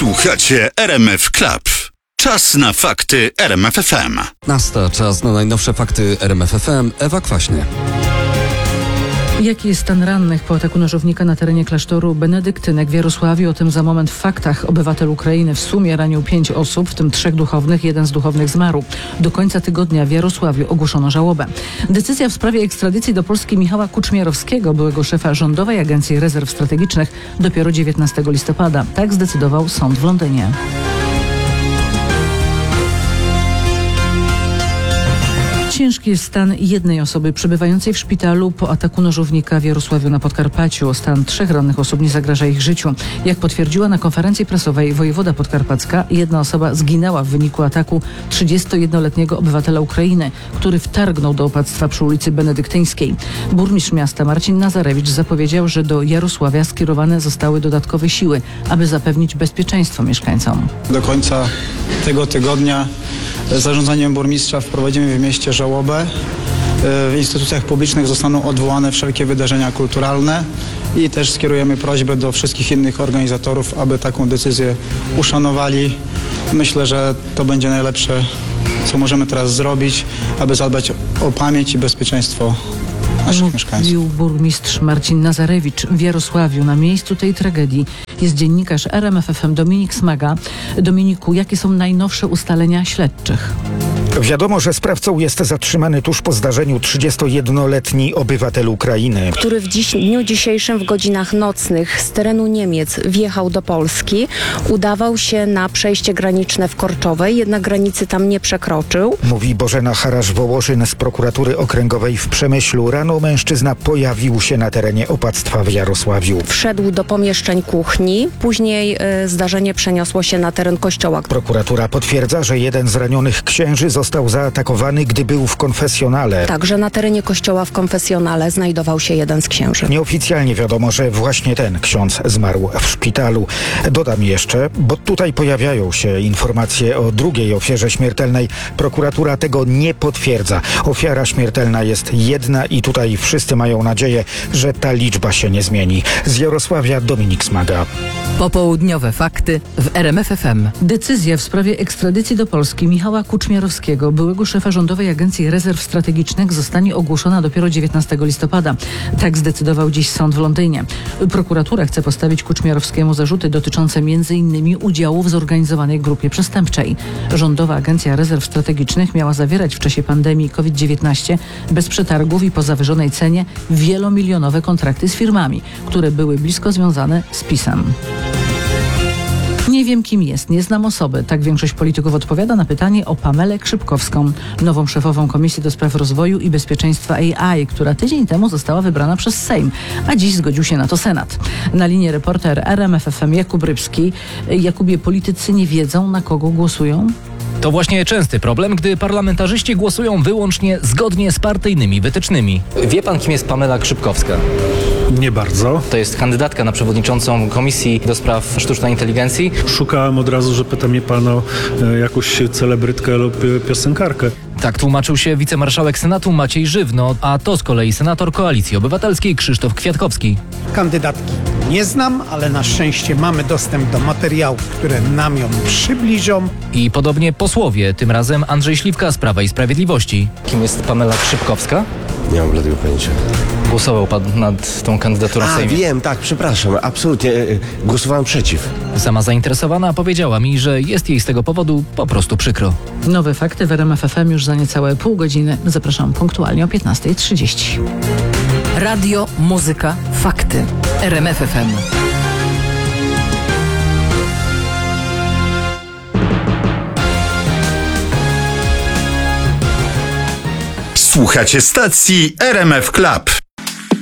Słuchacie RMF Club. Czas na fakty RMF FM. Nasta czas na najnowsze fakty RMF FM. Ewa Kwaśnie. Jaki jest stan rannych po ataku nożownika na terenie klasztoru benedyktynek w Jarosławiu? O tym za moment w faktach. Obywatel Ukrainy w sumie ranił 5 osób, w tym 3 duchownych, 1 z duchownych zmarł. Do końca tygodnia w Jarosławiu ogłoszono żałobę. Decyzja w sprawie ekstradycji do Polski Michała Kuczmiarowskiego, byłego szefa Rządowej Agencji Rezerw Strategicznych, dopiero 19 listopada. Tak zdecydował sąd w Londynie. Ciężki jest stan jednej osoby przebywającej w szpitalu po ataku nożownika w Jarosławiu na Podkarpaciu. Stan 3 rannych osób nie zagraża ich życiu. Jak potwierdziła na konferencji prasowej wojewoda podkarpacka, jedna osoba zginęła w wyniku ataku 31-letniego obywatela Ukrainy, który wtargnął do opactwa przy ulicy Benedyktyńskiej. Burmistrz miasta Marcin Nazarewicz zapowiedział, że do Jarosławia skierowane zostały dodatkowe siły, aby zapewnić bezpieczeństwo mieszkańcom. Do końca tego tygodnia zarządzeniem burmistrza wprowadzimy w mieście żałobę. W instytucjach publicznych zostaną odwołane wszelkie wydarzenia kulturalne i też skierujemy prośbę do wszystkich innych organizatorów, aby taką decyzję uszanowali. Myślę, że to będzie najlepsze, co możemy teraz zrobić, aby zadbać o pamięć i bezpieczeństwo naszych mieszkańców. Mówił burmistrz Marcin Nazarewicz. W Jarosławiu na miejscu tej tragedii jest dziennikarz RMF FM Dominik Smaga. Dominiku, jakie są najnowsze ustalenia śledczych? Wiadomo, że sprawcą jest zatrzymany tuż po zdarzeniu 31-letni obywatel Ukrainy, który w dniu dzisiejszym w godzinach nocnych z terenu Niemiec wjechał do Polski. Udawał się na przejście graniczne w Korczowej, jednak granicy tam nie przekroczył. Mówi Bożena Harasz-Wołoszyn z prokuratury okręgowej w Przemyślu. Rano mężczyzna pojawił się na terenie opactwa w Jarosławiu. Wszedł do pomieszczeń kuchni, później zdarzenie przeniosło się na teren kościoła. Prokuratura potwierdza, że jeden z ranionych księży został zaatakowany, gdy był w konfesjonale. Także na terenie kościoła w konfesjonale znajdował się jeden z księży. Nieoficjalnie wiadomo, że właśnie ten ksiądz zmarł w szpitalu. Dodam jeszcze, bo tutaj pojawiają się informacje o drugiej ofierze śmiertelnej. Prokuratura tego nie potwierdza. Ofiara śmiertelna jest jedna i tutaj wszyscy mają nadzieję, że ta liczba się nie zmieni. Z Jarosławia Dominik Smaga. Popołudniowe fakty w RMF FM. Decyzja w sprawie ekstradycji do Polski Michała Kuczmiarowskiego, byłego szefa Rządowej Agencji Rezerw Strategicznych, zostanie ogłoszona dopiero 19 listopada. Tak zdecydował dziś sąd w Londynie. Prokuratura chce postawić Kuczmiarowskiemu zarzuty dotyczące m.in. udziału w zorganizowanej grupie przestępczej. Rządowa Agencja Rezerw Strategicznych miała zawierać w czasie pandemii COVID-19 bez przetargów i po zawyżonej cenie wielomilionowe kontrakty z firmami, które były blisko związane z PiS-em. Nie wiem, kim jest, nie znam osoby. Tak większość polityków odpowiada na pytanie o Pamelę Krzypkowską, nową szefową Komisji do Spraw Rozwoju i Bezpieczeństwa AI, która tydzień temu została wybrana przez Sejm, a dziś zgodził się na to Senat. Na linii reporter RMF FM Jakub Rybski. Jakubie, politycy nie wiedzą, na kogo głosują? To właśnie częsty problem, gdy parlamentarzyści głosują wyłącznie zgodnie z partyjnymi wytycznymi. Wie pan, kim jest Pamela Krzypkowska? Nie bardzo. To jest kandydatka na przewodniczącą Komisji do Spraw Sztucznej Inteligencji. Szukałem od razu, że pyta mnie pan o jakąś celebrytkę lub piosenkarkę. Tak tłumaczył się wicemarszałek Senatu Maciej Żywno, a to z kolei senator Koalicji Obywatelskiej Krzysztof Kwiatkowski. Kandydatki nie znam, ale na szczęście mamy dostęp do materiałów, które nam ją przybliżą. I podobnie posłowie, tym razem Andrzej Śliwka z Prawa i Sprawiedliwości. Kim jest Pamela Krzypkowska? Nie mam bladego pojęcia. Głosował pan nad tą kandydaturą w Sejmie? Wiem, tak, przepraszam, absolutnie. Głosowałem przeciw. Sama zainteresowana powiedziała mi, że jest jej z tego powodu po prostu przykro. Nowe fakty w RMF FM już za niecałe pół godziny. Zapraszam punktualnie o 15:30. Radio, muzyka, fakty. RMF FM. Słuchacie stacji RMF Club.